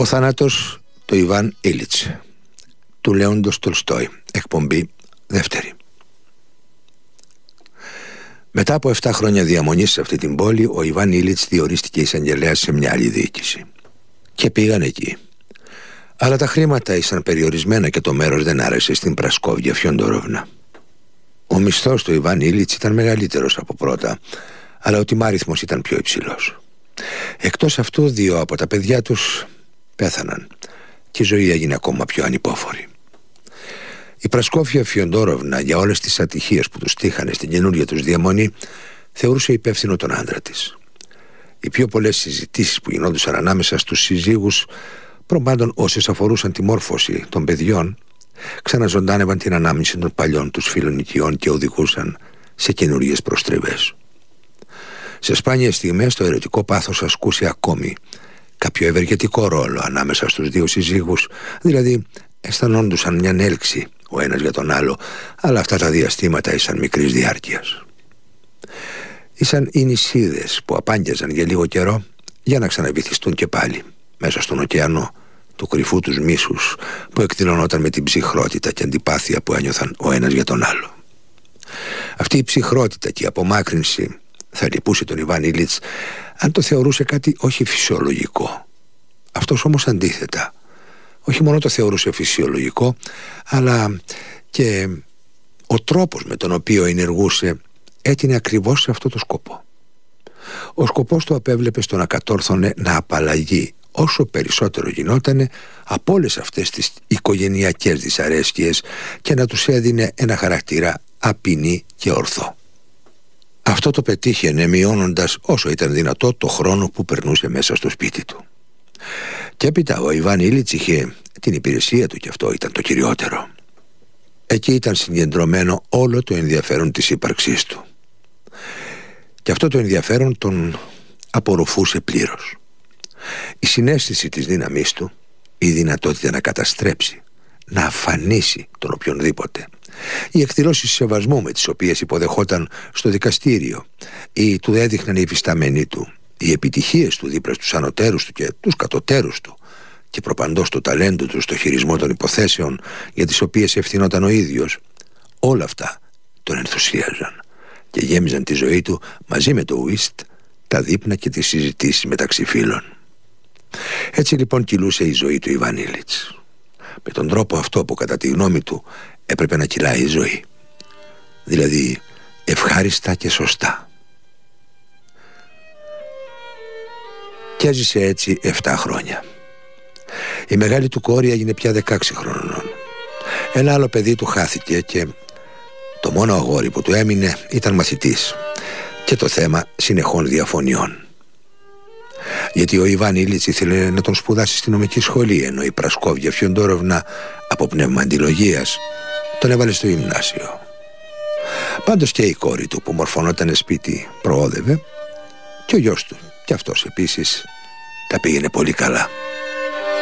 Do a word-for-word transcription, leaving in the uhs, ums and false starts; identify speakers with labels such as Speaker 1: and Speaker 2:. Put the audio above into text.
Speaker 1: Ο θάνατος του Ιβάν Ήλιτς, του Λέοντος Τολστόι. Εκπομπή δεύτερη. Μετά από επτά χρόνια διαμονής σε αυτή την πόλη, ο Ιβάν Ήλιτς διορίστηκε εισαγγελέας σε μια άλλη διοίκηση. Και πήγαν εκεί. Αλλά τα χρήματα ήσαν περιορισμένα και το μέρος δεν άρεσε στην Πρασκόβια Φιοντορόβνα. Ο μισθός του Ιβάν Ήλιτς ήταν μεγαλύτερος από πρώτα, αλλά ο τιμάριθμος ήταν πιο υψηλός. Εκτός αυτού, δύο από τα παιδιά τους πέθαναν και η ζωή έγινε ακόμα πιο ανυπόφορη. Η Πρασκόφια Φιοντόροβνα, για όλες τις ατυχίες που τους τύχανε στην καινούργια τους διαμονή, θεωρούσε υπεύθυνο τον άντρα της. Οι πιο πολλές συζητήσεις που γινόντουσαν ανάμεσα στους συζύγους, προπάντων όσες αφορούσαν τη μόρφωση των παιδιών, ξαναζωντάνευαν την ανάμνηση των παλιών τους φιλονικιών και οδηγούσαν σε καινούργιες προστριβές. Σε σπάνιες στιγμές το ερωτικό πάθος ασκούσε ακόμη κάποιο ευεργετικό ρόλο ανάμεσα στους δύο συζύγους, δηλαδή αισθανόντουσαν μια έλξη ο ένας για τον άλλο, αλλά αυτά τα διαστήματα ήσαν μικρής διάρκειας. Ήσαν οι νησίδες που απάγγιαζαν για λίγο καιρό για να ξαναβυθιστούν και πάλι μέσα στον ωκεανό του κρυφού τους μίσους που εκδηλωνόταν με την ψυχρότητα και αντιπάθεια που ένιωθαν ο ένας για τον άλλο. Αυτή η ψυχρότητα και η απομάκρυνση θα λυπούσε τον Ιβάν Ήλιτς αν το θεωρούσε κάτι όχι φυσιολογικό. Αυτός όμως αντίθετα, όχι μόνο το θεωρούσε φυσιολογικό, αλλά και ο τρόπος με τον οποίο ενεργούσε έτεινε ακριβώς σε αυτό το σκοπό. Ο σκοπός του απέβλεπε στο να κατόρθωνε να απαλλαγεί όσο περισσότερο γινότανε από όλες αυτές τις οικογενειακές δυσαρέσκειες και να τους έδινε ένα χαρακτήρα απεινή και ορθό. Αυτό το πετύχαινε μειώνοντας όσο ήταν δυνατό το χρόνο που περνούσε μέσα στο σπίτι του. Και έπειτα ο Ιβάν Ήλιτς είχε την υπηρεσία του και αυτό ήταν το κυριότερο. Εκεί ήταν συγκεντρωμένο όλο το ενδιαφέρον της ύπαρξής του. Και αυτό το ενδιαφέρον τον απορροφούσε πλήρως. Η συναίσθηση της δύναμής του, η δυνατότητα να καταστρέψει, να αφανίσει τον οποιονδήποτε, οι εκδηλώσεις σεβασμού με τις οποίες υποδεχόταν στο δικαστήριο ή του έδειχναν οι υφιστάμενοι του, οι επιτυχίες του δίπλα στους ανωτέρους του και τους κατωτέρους του και προπαντός το ταλέντο του στο χειρισμό των υποθέσεων για τις οποίες ευθυνόταν ο ίδιος, όλα αυτά τον ενθουσίαζαν και γέμιζαν τη ζωή του μαζί με το ουίστ, τα δείπνα και τις συζητήσεις μεταξύ φίλων. Έτσι λοιπόν κυλούσε η ζωή του Ιβάν Ήλιτς, με τον τρόπο αυτό που κατά τη γνώμη του έπρεπε να κυλάει η ζωή, δηλαδή ευχάριστα και σωστά. Και έζησε έτσι εφτά χρόνια. Η μεγάλη του κόρη έγινε πια δεκαέξι χρονών. Ένα άλλο παιδί του χάθηκε και το μόνο αγόρι που του έμεινε ήταν μαθητής και το θέμα συνεχών διαφωνιών. Γιατί ο Ιβάν Ήλιτς ήθελε να τον σπουδάσει στη νομική σχολή, ενώ η Πρασκόβια Φιοντόροβνα από πνεύμα αντιλογίας τον έβαλε στο γυμνάσιο. Πάντως και η κόρη του που μορφωνόταν σπίτι προόδευε και ο γιος του, και αυτός επίσης, τα πήγαινε πολύ καλά.